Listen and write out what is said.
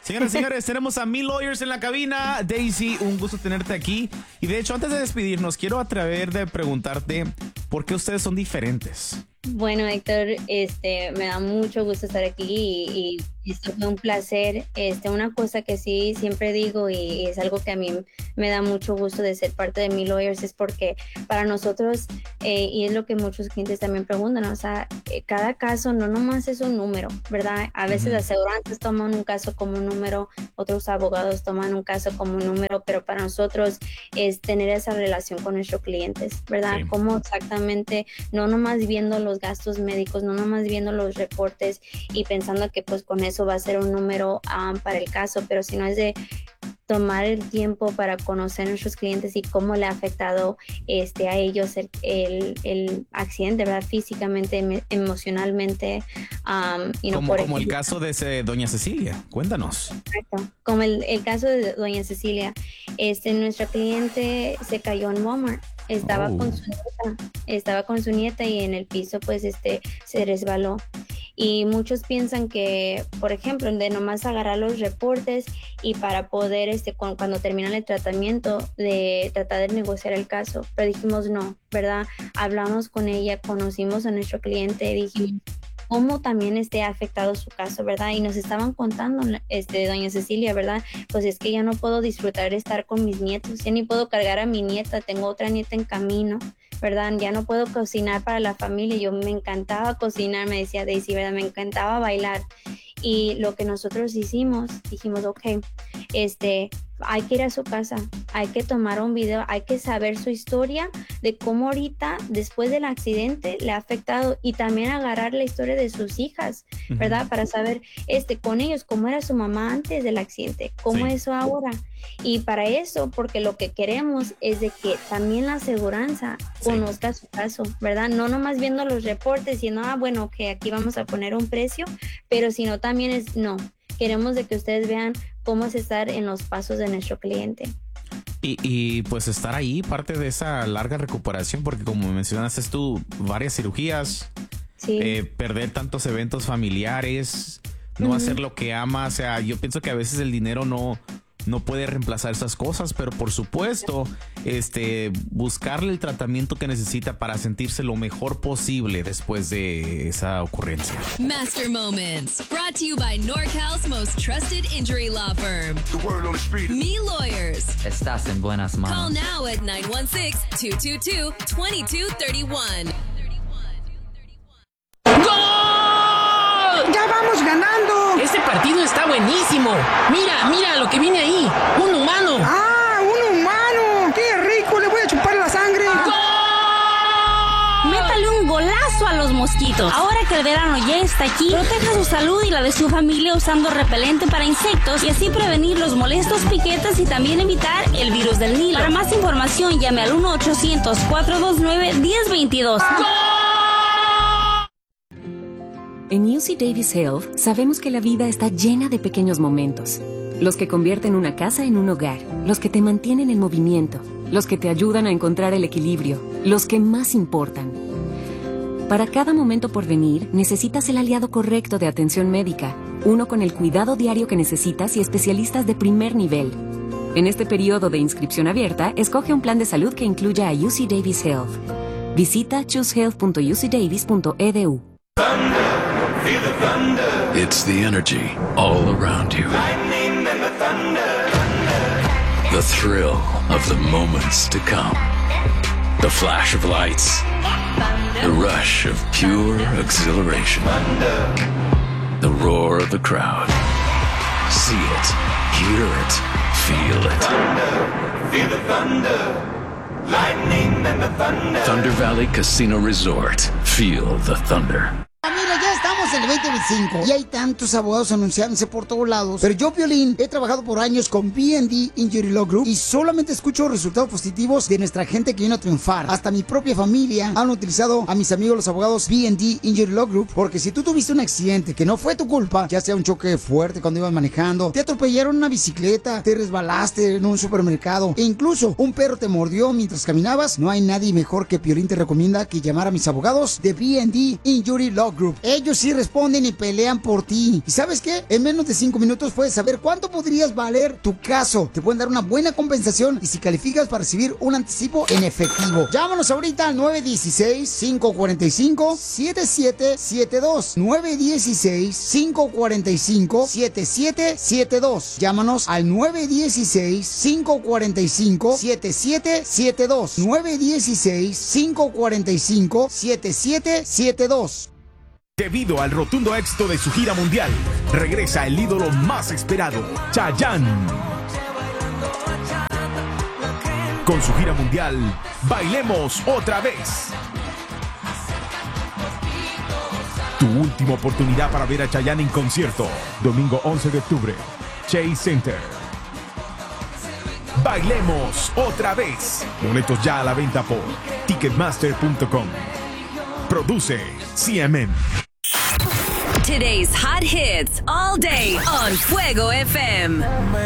Señoras y señores, tenemos a Mi Lawyers en la cabina. Daisy, un gusto tenerte aquí. Y de hecho, antes de despedirnos, quiero atrever de preguntarte por qué ustedes son diferentes. Bueno, Héctor, me da mucho gusto estar aquí y esto fue un placer. Una cosa que sí siempre digo y es algo que a mí me da mucho gusto de ser parte de Mi Lawyers es porque para nosotros, y es lo que muchos clientes también preguntan, o sea, cada caso no nomás es un número, ¿verdad? A veces las aseguranzas toman un caso como un número, otros abogados toman un caso como un número, pero para nosotros es tener esa relación con nuestros clientes, ¿verdad? Sí. Cómo exactamente, no nomás viendo los gastos médicos, no nomás viendo los reportes y pensando que pues con eso va a ser un número para el caso, pero si no es de tomar el tiempo para conocer a nuestros clientes y cómo le ha afectado a ellos el accidente, ¿verdad? Físicamente, emocionalmente. Como el caso de doña Cecilia. Cuéntanos. Exacto. Como el caso de doña Cecilia. Nuestra cliente se cayó en Walmart. Estaba con su nieta y en el piso pues se resbaló. Y muchos piensan que, por ejemplo, de nomás agarrar los reportes y para poder, cuando terminan el tratamiento, de tratar de negociar el caso. Pero dijimos no, ¿verdad? Hablamos con ella, conocimos a nuestro cliente, dijimos cómo también ha afectado su caso, ¿verdad? Y nos estaban contando, doña Cecilia, ¿verdad? Pues es que ya no puedo disfrutar de estar con mis nietos, ya ni puedo cargar a mi nieta, tengo otra nieta en camino, ¿verdad? Ya no puedo cocinar para la familia. Yo me encantaba cocinar, me decía Daisy, ¿verdad? Me encantaba bailar. Y lo que nosotros hicimos, dijimos, ok, hay que ir a su casa, hay que tomar un video, hay que saber su historia de cómo ahorita, después del accidente, le ha afectado y también agarrar la historia de sus hijas, ¿verdad? Para saber con ellos cómo era su mamá antes del accidente, cómo es eso ahora. Y para eso, porque lo que queremos es de que también la aseguranza conozca su caso, ¿verdad? No nomás viendo los reportes, diciendo, bueno, que aquí vamos a poner un precio, pero sino también queremos de que ustedes vean cómo es estar en los pasos de nuestro cliente. Y pues estar ahí, parte de esa larga recuperación, porque como mencionaste tú, varias cirugías, perder tantos eventos familiares, no hacer lo que ama, o sea, yo pienso que a veces el dinero no puede reemplazar esas cosas, pero por supuesto, buscarle el tratamiento que necesita para sentirse lo mejor posible después de esa ocurrencia. Master Moments, brought to you by NorCal's most trusted injury law firm. The word on the street. Me Lawyers. Estás en buenas manos. Call now at 916-222-2231. ¡Ya vamos ganando! Este partido está buenísimo. Mira lo que viene ahí. Un humano. ¡Ah, un humano! ¡Qué rico! Le voy a chupar la sangre. ¡Gol! Métale un golazo a los mosquitos. Ahora que el verano ya está aquí, proteja su salud y la de su familia usando repelente para insectos y así prevenir los molestos piquetes y también evitar el virus del Nilo. Para más información, llame al 1-800-429-1022. En UC Davis Health sabemos que la vida está llena de pequeños momentos. Los que convierten una casa en un hogar, los que te mantienen en movimiento, los que te ayudan a encontrar el equilibrio, los que más importan. Para cada momento por venir, necesitas el aliado correcto de atención médica, uno con el cuidado diario que necesitas y especialistas de primer nivel. En este periodo de inscripción abierta, escoge un plan de salud que incluya a UC Davis Health. Visita choosehealth.ucdavis.edu. Feel the thunder. It's the energy all around you. Lightning and the thunder. The thrill of the moments to come. The flash of lights. The rush of pure exhilaration. The roar of the crowd. See it, hear it, feel it. Feel the thunder. Lightning and the thunder. Thunder Valley Casino Resort. Feel the thunder. Mira, ya estamos en el 2025 y hay tantos abogados anunciándose por todos lados. Pero yo, Piolín, he trabajado por años con B&D Injury Law Group y solamente escucho resultados positivos de nuestra gente que viene a triunfar. Hasta mi propia familia han utilizado a mis amigos los abogados B&D Injury Law Group, porque si tú tuviste un accidente que no fue tu culpa, ya sea un choque fuerte cuando ibas manejando, te atropellaron una bicicleta, te resbalaste en un supermercado e incluso un perro te mordió mientras caminabas, no hay nadie mejor que Piolín te recomienda que llamar a mis abogados de B&D Injury Law Group. Ellos sí responden y pelean por ti. ¿Y sabes qué? En menos de 5 minutos puedes saber cuánto podrías valer tu caso. Te pueden dar una buena compensación y si calificas para recibir un anticipo en efectivo. Llámanos ahorita al 916-545-7772. 916-545-7772. Llámanos al 916-545-7772. 916-545-7772. Debido al rotundo éxito de su gira mundial, regresa el ídolo más esperado, Chayanne. Con su gira mundial, Bailemos Otra Vez. Tu última oportunidad para ver a Chayanne en concierto, domingo 11 de octubre, Chase Center. Bailemos Otra Vez. Boletos ya a la venta por Ticketmaster.com. Produce CMM. Today's hot hits all day on Fuego FM.